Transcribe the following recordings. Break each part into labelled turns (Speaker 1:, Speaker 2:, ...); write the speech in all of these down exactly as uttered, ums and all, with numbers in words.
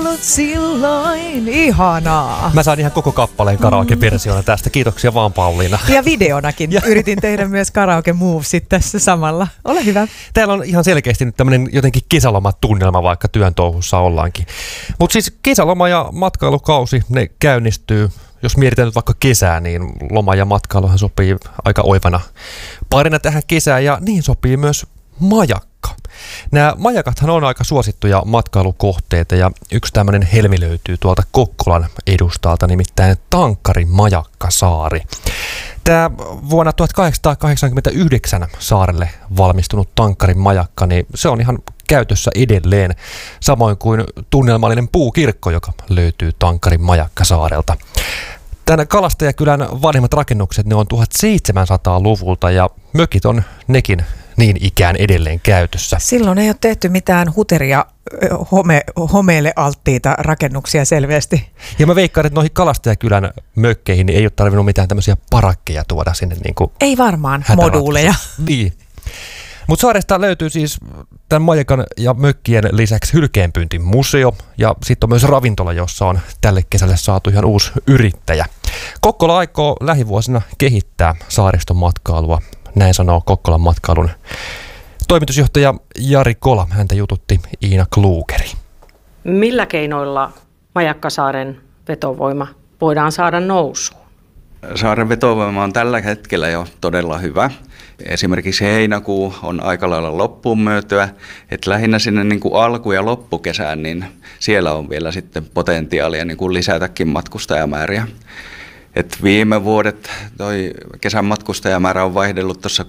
Speaker 1: ollut silloin ihanaa.
Speaker 2: Mä saan ihan koko kappaleen karaoke-versiona tästä. Kiitoksia vaan, Pauliina.
Speaker 1: Ja videonakin. Ja. Yritin tehdä myös karaoke movesit tässä samalla. Ole hyvä.
Speaker 2: Täällä on ihan selkeästi nyt tämmöinen jotenkin kesälomatunnelma, vaikka työn touhussa ollaankin. Mutta siis kesäloma ja matkailukausi, ne käynnistyy. Jos mietitään nyt vaikka kesää, niin loma ja matkailuhan sopii aika oivana parina tähän kesään, ja niin sopii myös majakka. Nämä majakathan on aika suosittuja matkailukohteita, ja yksi tämmöinen helmi löytyy tuolta Kokkolan edustalta, nimittäin Tankkarin majakkasaari. Tämä vuonna tuhatkahdeksansataakahdeksankymmentäyhdeksän saarelle valmistunut Tankkarin majakka, niin se on ihan käytössä edelleen, samoin kuin tunnelmallinen puukirkko, joka löytyy Tankkarin majakkasaarelta. Tämän Kalastajakylän vanhimmat rakennukset, ne on tuhatseitsemänsataaluvulta, ja mökit on nekin niin ikään edelleen käytössä.
Speaker 1: Silloin ei ole tehty mitään huteria home, homeelle alttiita rakennuksia selvästi.
Speaker 2: Ja mä veikkaan, että noihin Kalastajakylän mökkeihin niin ei ole tarvinnut mitään tämmöisiä parakkeja tuoda sinne. Niin kuin
Speaker 1: ei varmaan, moduuleja.
Speaker 2: Niin. Mutta saaresta löytyy siis tämän majakan ja mökkien lisäksi hylkeenpyyntin museo, ja sitten on myös ravintola, jossa on tälle kesälle saatu ihan uusi yrittäjä. Kokkola aikoo lähivuosina kehittää saariston matkailua. Näin sanoo Kokkolan matkailun toimitusjohtaja Jari Kola. Häntä jututti Iina Klugeri.
Speaker 3: Millä keinoilla Majakkasaaren vetovoima voidaan saada nousuun?
Speaker 4: Saaren vetovoima on tällä hetkellä jo todella hyvä. Esimerkiksi heinäkuu on aika lailla loppuun myötyä. Että lähinnä sinne niin kuin alku- ja loppukesään, niin siellä on vielä sitten potentiaalia niin kuin lisätäkin matkustajamääriä. Et viime vuodet toi kesän matkustajamäärä on vaihdellut tuossa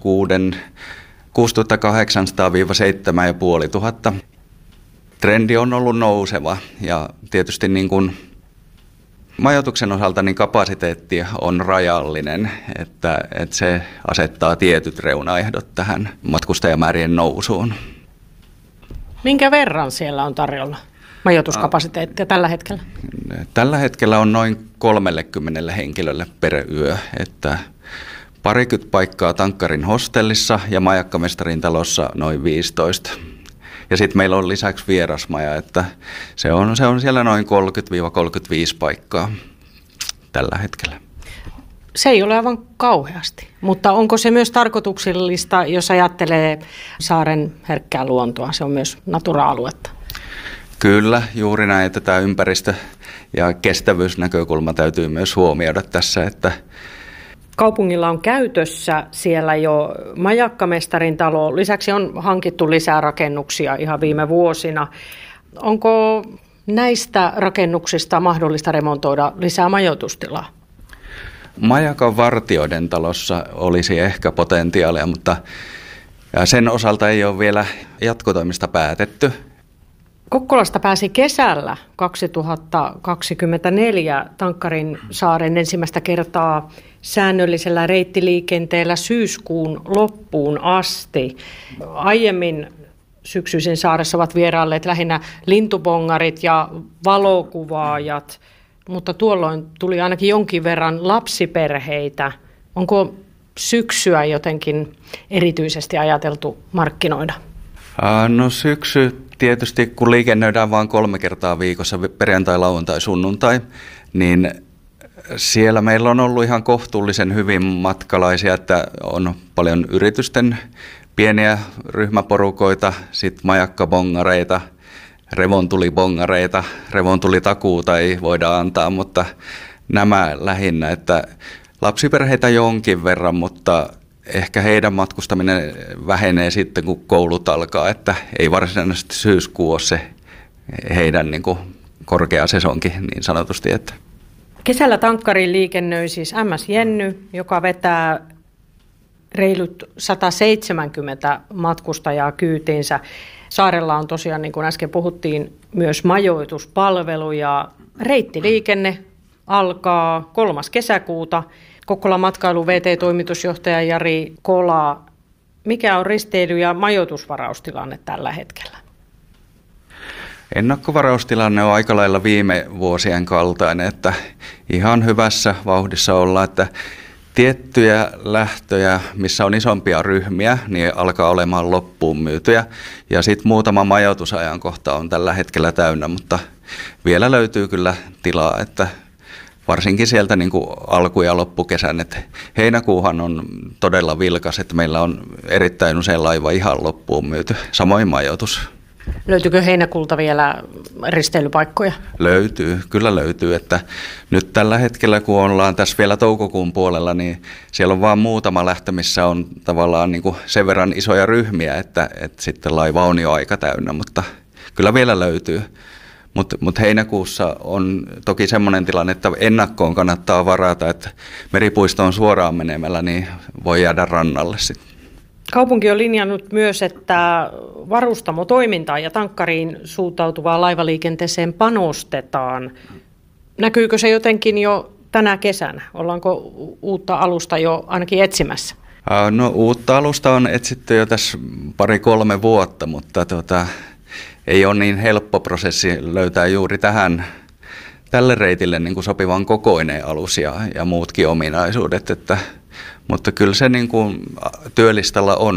Speaker 4: kuusituhattakahdeksansataa seitsemän tuhatta viiva tuhatta. Trendi on ollut nouseva, ja tietysti niin kun majoituksen osalta niin kapasiteetti on rajallinen, että, että se asettaa tietyt reunaehdot tähän matkustajamäärien nousuun.
Speaker 3: Minkä verran siellä on tarjolla majoituskapasiteettia tällä hetkellä?
Speaker 4: Tällä hetkellä on noin kolmekymmentä henkilölle per yö, että parikymmentä paikkaa Tankkarin hostellissa ja Majakkamestarin talossa noin viisitoista. Ja sitten meillä on lisäksi vierasmaja, että se on, se on siellä noin kolmekymmentä kolmekymmentäviisi paikkaa tällä hetkellä.
Speaker 3: Se ei ole aivan kauheasti, mutta onko se myös tarkoituksellista, jos ajattelee saaren herkkää luontoa? Se on myös natura-aluetta.
Speaker 4: Kyllä, juuri näin, että tämä ympäristö- ja kestävyysnäkökulma täytyy myös huomioida tässä, että
Speaker 3: kaupungilla on käytössä siellä jo Majakkamestarin talo. Lisäksi on hankittu lisää rakennuksia ihan viime vuosina. Onko näistä rakennuksista mahdollista remontoida lisää majoitustilaa?
Speaker 4: Majakan vartijoiden talossa olisi ehkä potentiaalia, mutta sen osalta ei ole vielä jatkotoimista päätetty.
Speaker 3: Kokkolasta pääsi kesällä kaksituhattakaksikymmentäneljä Tankkarin saaren ensimmäistä kertaa säännöllisellä reittiliikenteellä syyskuun loppuun asti. Aiemmin syksyisin saaressa ovat vierailleet lähinnä lintubongarit ja valokuvaajat, mutta tuolloin tuli ainakin jonkin verran lapsiperheitä. Onko syksyä jotenkin erityisesti ajateltu markkinoida?
Speaker 4: No syksy tietysti, kun liikennöidään vain kolme kertaa viikossa, perjantai, lauantai, sunnuntai, niin siellä meillä on ollut ihan kohtuullisen hyvin matkalaisia, että on paljon yritysten pieniä ryhmäporukoita, sitten majakkabongareita, revontulibongareita, revontulitakuuta ei voida antaa, mutta nämä lähinnä, että lapsiperheitä jonkin verran, mutta ehkä heidän matkustaminen vähenee sitten, kun koulut alkaa, että ei varsinaisesti syyskuu ole se heidän niin kuin korkea sesonki niin sanotusti. Että.
Speaker 3: Kesällä Tankkariin liikennöi siis M S Jenny, joka vetää reilut sata seitsemänkymmentä matkustajaa kyytiinsä. Saarella on tosiaan, niin kuin äsken puhuttiin, myös majoituspalvelu ja reittiliikenne alkaa kolmas kesäkuuta. Kokkolan matkailu V T-toimitusjohtaja Jari Kola, mikä on risteily- ja majoitusvaraustilanne tällä hetkellä?
Speaker 4: Ennakkovaraustilanne on aika lailla viime vuosien kaltainen, että ihan hyvässä vauhdissa ollaan, että tiettyjä lähtöjä, missä on isompia ryhmiä, niin alkaa olemaan loppuun myytyjä. Ja sitten muutama majoitusajankohta on tällä hetkellä täynnä, mutta vielä löytyy kyllä tilaa, että varsinkin sieltä niin kuin alku- ja loppukesän, että heinäkuuhan on todella vilkas, että meillä on erittäin usein laiva ihan loppuun myyty, samoin majoitus.
Speaker 3: Löytyykö heinäkuulta vielä risteilypaikkoja?
Speaker 4: Löytyy, kyllä löytyy, että nyt tällä hetkellä kun ollaan tässä vielä toukokuun puolella, niin siellä on vaan muutama lähtö, missä on tavallaan niin kuin sen verran isoja ryhmiä, että, että sitten laiva on jo aika täynnä, mutta kyllä vielä löytyy. Mutta mut heinäkuussa on toki semmoinen tilanne, että ennakkoon kannattaa varata, että meripuistoon suoraan menemällä niin voi jäädä rannalle sitten.
Speaker 3: Kaupunki on linjannut myös, että varustamotoimintaan ja tankkariin suuntautuvaan laivaliikenteeseen panostetaan. Näkyykö se jotenkin jo tänä kesänä? Ollaanko uutta alusta jo ainakin etsimässä?
Speaker 4: No uutta alusta on etsitty jo tässä pari-kolme vuotta, mutta tota, ei ole niin helppo prosessi löytää juuri tähän, tälle reitille niin kuin sopivan kokoinen alus ja, ja muutkin ominaisuudet, että, mutta kyllä se niin kuin työlistalla on,